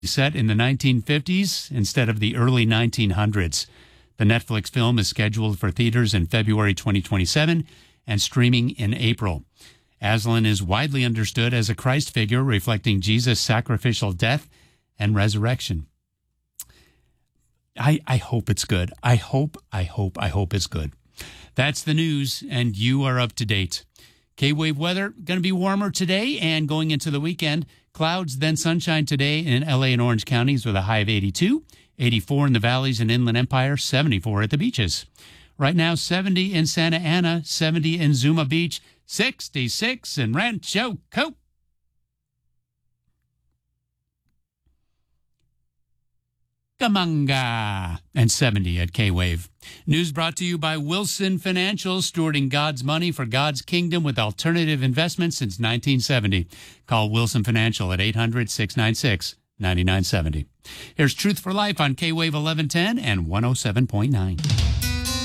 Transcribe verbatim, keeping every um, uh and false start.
set in the nineteen fifties instead of the early nineteen hundreds. The Netflix film is scheduled for theaters in February twenty twenty-seven and streaming in April. Aslan is widely understood as a Christ figure reflecting Jesus' sacrificial death and resurrection. I, I hope it's good. I hope, I hope, I hope it's good. That's the news, and you are up to date. K-Wave weather, going to be warmer today and going into the weekend. Clouds, then sunshine today in L A and Orange counties with a high of eighty-two, eighty-four in the valleys and Inland Empire, seventy-four at the beaches. Right now, seventy in Santa Ana, seventy in Zuma Beach, sixty-six in Rancho Cucamonga. Kamanga, and seventy at K-Wave. News brought to you by Wilson Financial, stewarding God's money for God's kingdom with alternative investments since nineteen seventy. Call Wilson Financial at eight hundred, six nine six, nine nine seven zero. Here's Truth for Life on K-Wave eleven ten and one oh seven point nine.